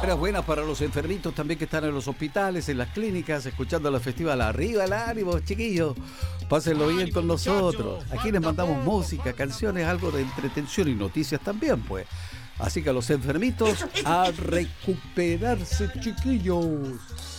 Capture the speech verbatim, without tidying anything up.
buenas, buenas para los enfermitos también que están en los hospitales, en las clínicas, escuchando la festival. Arriba el ánimo, chiquillos. Pásenlo bien con nosotros. Aquí les mandamos música, canciones, algo de entretención y noticias también, pues. Así que a los enfermitos, a recuperarse, chiquillos.